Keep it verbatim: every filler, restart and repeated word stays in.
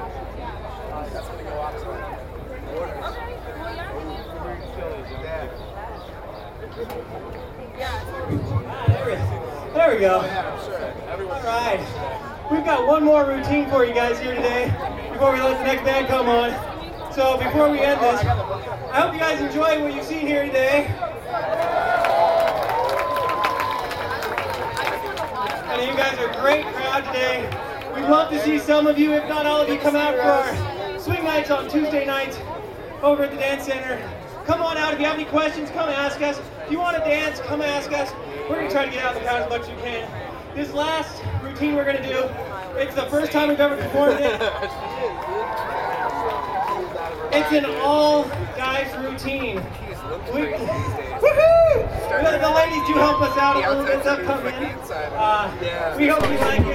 That's gonna go out to There we go. yeah, I'm sure. All right. We've got one more routine for you guys here today before we let the next band come on. So before we end this, I hope you guys enjoy what you've seen here today. And you guys are a great crowd today. We'd love to see some of you, if not all of you, come out for our swing nights on Tuesday nights over at the Dance Center. Come on out. If you have any questions, come ask us. If you want to dance, come ask us. We're going to try to get out of the crowd as much as we can. This last routine we're going to do, it's the first time we've ever performed it. It's an all-guys routine. We, woohoo! The, the ladies do help us out a little bit. They'll come in. Uh, we hope you like it.